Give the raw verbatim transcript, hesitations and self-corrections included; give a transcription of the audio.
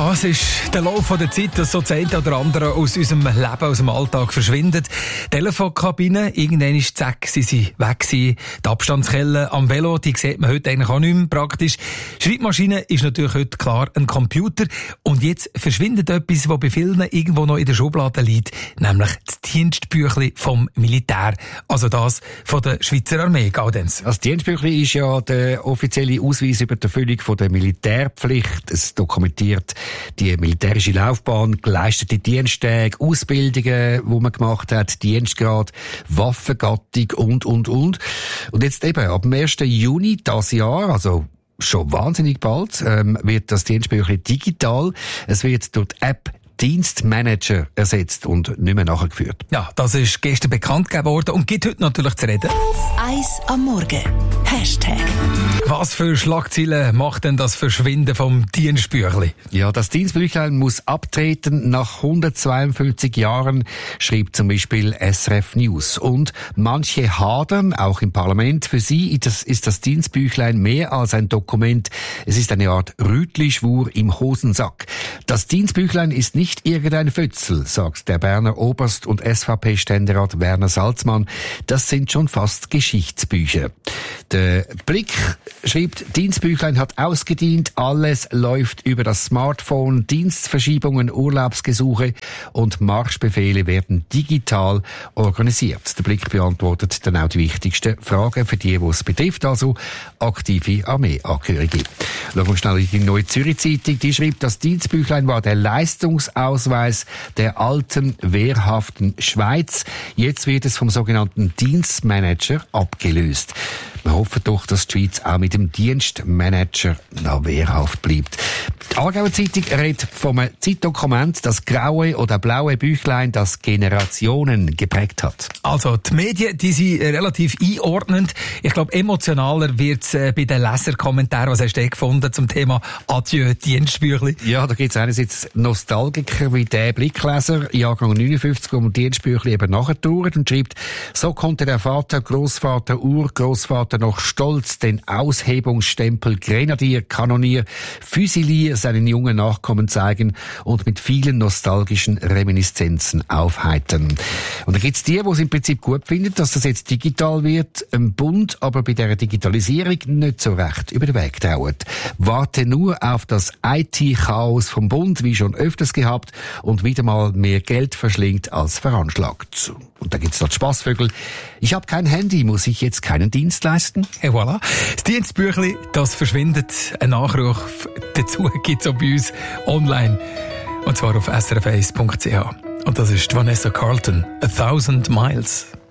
Ja, es ist der Lauf der Zeit, dass so das eine oder andere aus unserem Leben, aus dem Alltag verschwindet. Telefonkabinen, irgendwann ist zack, sie sind weg gewesen. Die Abstandskelle am Velo, die sieht man heute eigentlich auch nicht mehr praktisch. Schreibmaschine ist natürlich heute klar ein Computer. Und jetzt verschwindet etwas, was bei vielen irgendwo noch in der Schublade liegt, nämlich das Dienstbüchlein vom Militär. Also das von der Schweizer Armee, Gaudenz. Das Dienstbüchlein ist ja der offizielle Ausweis über die Erfüllung von der Militärpflicht. Es dokumentiert die militärische Laufbahn, geleistete Diensttage, Ausbildungen, die man gemacht hat, Dienstgrad, Waffengattung und, und, und. Und jetzt eben, ab dem ersten Juni dieses Jahr, also schon wahnsinnig bald, ähm, wird das Dienstbüchlein digital. Es wird durch die App Dienstmanager ersetzt und nicht mehr nachgeführt. Ja, das ist gestern bekannt gegeben worden und gibt heute natürlich zu reden. Eis am Morgen. Hashtag. Was für Schlagzeilen macht denn das Verschwinden vom Dienstbüchlein? Ja, das Dienstbüchlein muss abtreten nach hundertzweiundfünfzig Jahren, schreibt zum Beispiel S R F News. Und manche hadern, auch im Parlament. Für sie ist das, ist das Dienstbüchlein mehr als ein Dokument. Es ist eine Art Rütli-Schwur im Hosensack. Das Dienstbüchlein ist nicht Nicht irgendein Fötzel, sagt der Berner Oberst- und S V P-Ständerat Werner Salzmann. Das sind schon fast Geschichtsbücher. Der Blick schreibt, Dienstbüchlein hat ausgedient, alles läuft über das Smartphone, Dienstverschiebungen, Urlaubsgesuche und Marschbefehle werden digital organisiert. Der Blick beantwortet dann auch die wichtigsten Fragen für die, die es betrifft, also aktive Armeeangehörige. Schauen wir schnell in die Neue Zürich Zeitung. Die schreibt, das Dienstbüchlein war der Leistungsausweis der alten, wehrhaften Schweiz. Jetzt wird es vom sogenannten Dienstmanager abgelöst. Wir hoffen doch, dass die Schweiz auch mit dem Dienstmanager noch wehrhaft bleibt. Die Aargauer Zeitung redet vom Zeitdokument, das graue oder blaue Büchlein, das Generationen geprägt hat. Also, die Medien, die sind relativ einordnend. Ich glaube, emotionaler wird es äh, bei den Leserkommentaren. Was hast du gefunden zum Thema Adieu Dienstbüchlein? Ja, da gibt es einerseits Nostalgiker wie der Blickleser, Jahrgang neunundfünfzig, der dem Dienstbüchlein eben nachgetourt und schreibt, so konnte der Vater, Großvater, Urgroßvater noch stolz den Aushebungsstempel Grenadier, Kanonier, Füsilier seinen jungen Nachkommen zeigen und mit vielen nostalgischen Reminiszenzen aufheitern. Und da gibt's die, die es im Prinzip gut finden, dass das jetzt digital wird, im Bund aber bei der Digitalisierung nicht so recht über den Weg dauert. Warte nur auf das I T-Chaos vom Bund, wie schon öfters gehabt, und wieder mal mehr Geld verschlingt als veranschlagt. Und da gibt's noch die Spassvögel. Ich habe kein Handy, muss ich jetzt keinen Dienst leisten? Et voilà. Das Dienstbüchlein, das verschwindet. Ein Nachruf dazu gibt's auch bei uns online. Und zwar auf s r f eins punkt c h. Und das ist Vanessa Carlton, A Thousand Miles.